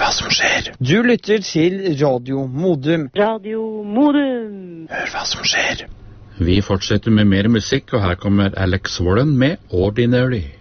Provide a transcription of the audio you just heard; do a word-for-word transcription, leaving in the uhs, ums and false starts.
hva som skjer. Du lytter til Radio Modum. Radio Modum. Hør hva som skjer. Vi fortsetter med mer musikk, og her kommer Alex Warren med Ordinary.